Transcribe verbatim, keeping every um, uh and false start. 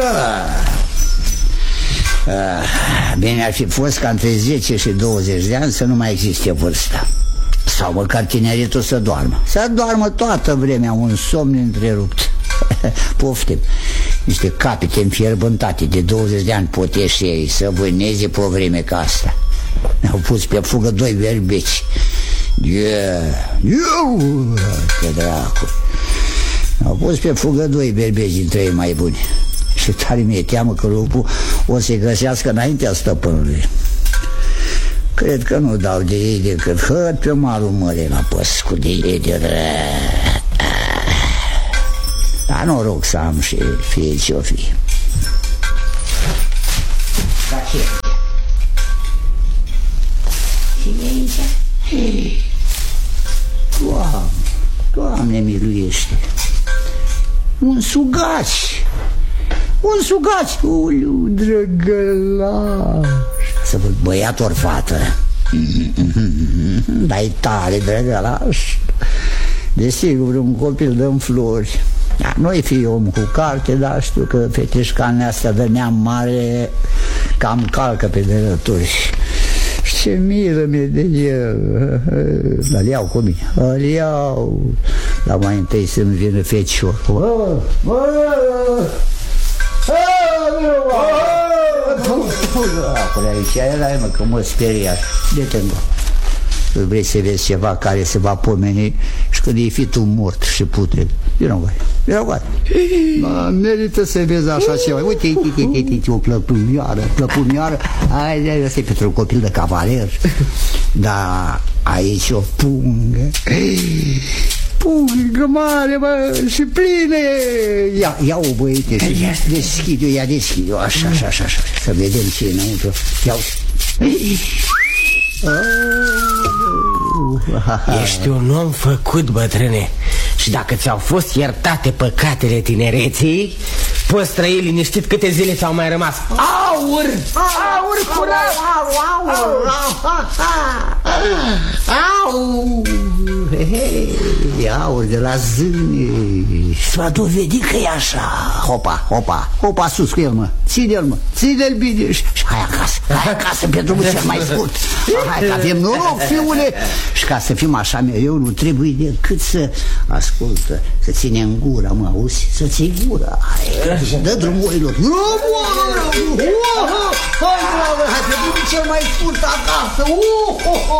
Bine ar fi fost ca între zece și douăzeci de ani să nu mai existe vârsta. Sau măcar tineretul să doarmă. Să doarmă toată vremea, un somn întrerupt. Poftim. Niște capete înfierbântate de douăzeci de ani potești ei să vâneze pe o vreme ca asta. Ne-au pus pe fugă doi berbeci. Yeah. Yeah. Că dracu. Ne-au pus pe fugă doi berbeci dintre ei mai buni. Și tare mi-e teamă că lupul o să-i găsească înaintea stăpânului. Cred că nu dau de ei decât hăt pe malul mării la păscu de ei de ră. Dar noroc să am și fie ce-o fi. Dar ce? Cine e aici? Doamne, Doamne miluiește. Un sugaci. Un sugaci. Uliu, drăgălaș. Să văd băiat ori fată. Dar-i tare, drăgălaș. Desigur, un copil dă-mi flori. Da, nu-i fi om cu carte, dar știu că feteșcanele astea de neam mare cam calcă pe derături. Și ce milă mi-e de el. Dar îl iau cu mine. Îl iau. Dar mai întâi să-mi vină fecior. Acolo aici era, mă, că mă speria. De-te încă. Vrei să vezi ceva care se va pomeni și când e fi tu mort și putred. Vino, băi, vino, băi. Merită să vezi așa ceva. Uite, uite, uite, uite, o plăpunioară, plăpunioară. Hai, ăsta e pentru un copil de cavaler. Dar aici o pungă. Pungă mare, bă, și pline. Ia, ia-o, băiete, deschid-o, ia deschid-o, așa, așa, așa, așa. Să vedem ce e înăuntru. Ia-o. Ești un om făcut, bătrâne. Și dacă ți-au fost iertate păcatele tinereții, poți trăi liniștit câte zile ți-au mai rămas. Aur! Aur curat! Aur! Aur! Aur de la zâne. Și va dovedi că e așa. Hopa, hopa, hopa sus cu el, mă. Ține-l, mă, ține-l bine. Și hai acasă, hai acasă pe drumul cel mai scurt. Hai că avem noroc, fiule. Și ca să fim așa mereu, nu trebuie decât să ascultă, să ține în gura, mă, auzi? Să ții gura. Hai, dă drumurilor. Drumul! Hai pe drumul cel mai scurt acasă.